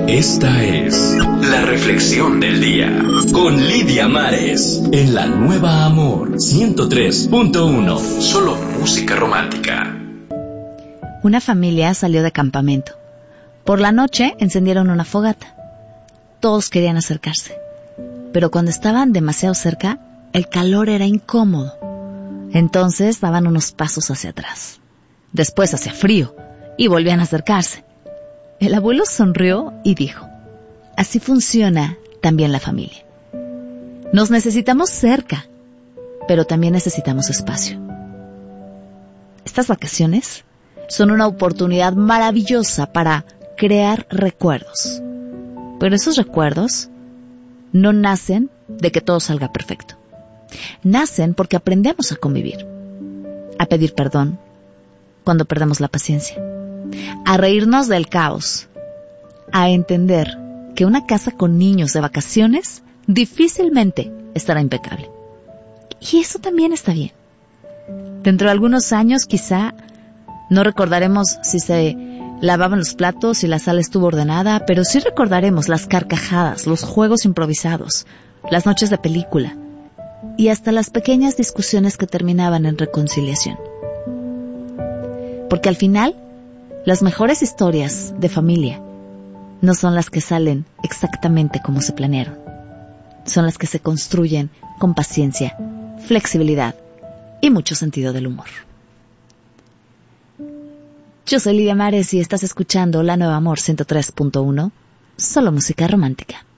Esta es la reflexión del día con Lidia Mares en la Nueva Amor 103.1. Solo música romántica. Una familia salió de campamento. Por la noche encendieron una fogata. Todos querían acercarse, pero cuando estaban demasiado cerca, el calor era incómodo. Entonces daban unos pasos hacia atrás. Después hacía frío y volvían a acercarse. El abuelo sonrió y dijo: así funciona también la familia. Nos necesitamos cerca, pero también necesitamos espacio. Estas vacaciones son una oportunidad maravillosa para crear recuerdos. Pero esos recuerdos no nacen de que todo salga perfecto. Nacen porque aprendemos a convivir, a pedir perdón cuando perdemos la paciencia, a reírnos del caos, a entender que una casa con niños de vacaciones difícilmente estará impecable. Y eso también está bien. Dentro de algunos años quizá no recordaremos si se lavaban los platos y la sala estuvo ordenada, pero sí recordaremos las carcajadas, los juegos improvisados, las noches de película y hasta las pequeñas discusiones que terminaban en reconciliación. Porque al final, las mejores historias de familia no son las que salen exactamente como se planearon. Son las que se construyen con paciencia, flexibilidad y mucho sentido del humor. Yo soy Lidia Mares y estás escuchando La Nueva Amor 103.1, solo música romántica.